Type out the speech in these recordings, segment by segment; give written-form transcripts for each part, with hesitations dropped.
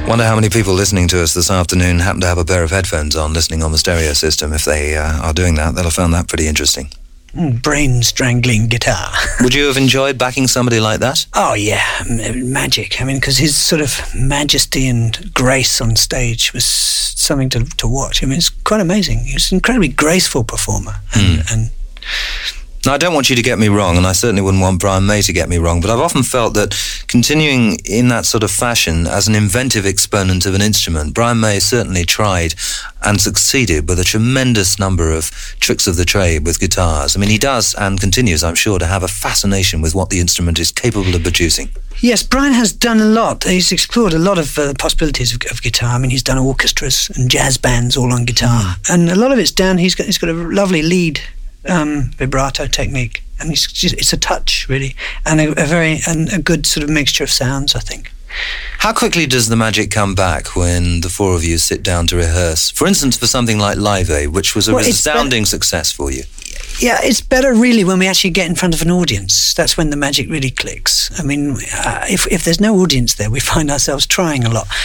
Wonder how many people listening to us this afternoon happen to have a pair of headphones on, listening on the stereo system. If they are doing that, they'll have found that pretty interesting. Brain-strangling guitar. Would you have enjoyed backing somebody like that? Oh, yeah, magic. I mean, because his sort of majesty and grace on stage was something to watch. I mean, it's quite amazing. He was an incredibly graceful performer. And now, I don't want you to get me wrong, and I certainly wouldn't want Brian May to get me wrong, but I've often felt that continuing in that sort of fashion as an inventive exponent of an instrument, Brian May certainly tried and succeeded with a tremendous number of tricks of the trade with guitars. I mean, he does and continues, I'm sure, to have a fascination with what the instrument is capable of producing. Yes, Brian has done a lot. He's explored a lot of possibilities of guitar. I mean, he's done orchestras and jazz bands all on guitar. And a lot of it's down, he's got a lovely lead vibrato technique, and it's a touch really, and a good sort of mixture of sounds, I think. How quickly does the magic come back when the four of you sit down to rehearse? For instance, for something like Live Aid, which was a resounding success for you. Yeah, it's better really when we actually get in front of an audience. That's when the magic really clicks. I mean, if there's no audience there, we find ourselves trying a lot,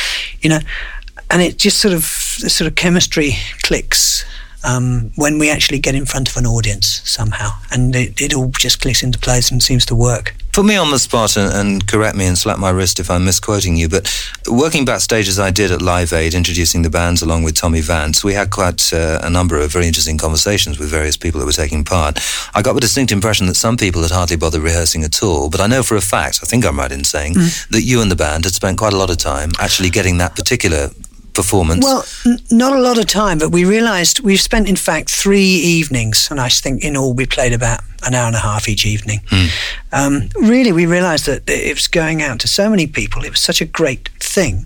and it just the sort of chemistry clicks when we actually get in front of an audience somehow, and it all just clicks into place and seems to work. Put me on the spot and correct me and slap my wrist if I'm misquoting you, but working backstage as I did at Live Aid, introducing the bands along with Tommy Vance, we had quite a number of very interesting conversations with various people that were taking part. I got the distinct impression that some people had hardly bothered rehearsing at all, but I know for a fact, I think I'm right in saying, that you and the band had spent quite a lot of time actually getting that particular performance. Well, not a lot of time, but we realised we've spent, in fact, 3 evenings, and I think in all we played about an hour and a half each evening. Really, we realised that it was going out to so many people. It was such a great thing.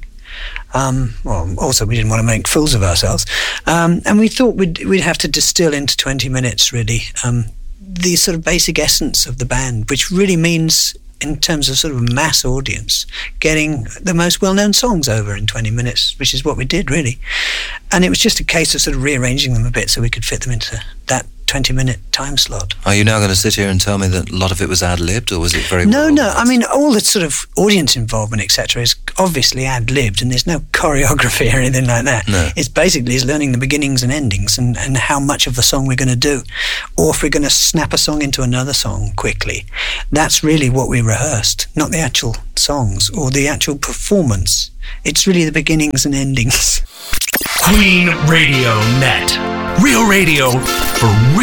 Well, also we didn't want to make fools of ourselves, and we thought we'd have to distill into 20 minutes, really, the sort of basic essence of the band, which really means, in terms of sort of mass audience, getting the most well-known songs over in 20 minutes, which is what we did, really. And it was just a case of sort of rearranging them a bit so we could fit them into that 20-minute time slot. Are you now going to sit here and tell me that a lot of it was ad-libbed, or was it very No, I mean, all the sort of audience involvement, etc., is obviously ad-libbed, and there's no choreography or anything like that. No. It's basically learning the beginnings and endings and how much of the song we're going to do, or if we're going to snap a song into another song quickly. That's really what we rehearsed, not the actual songs or the actual performance. It's really the beginnings and endings. Queen Radio Net. Real radio for real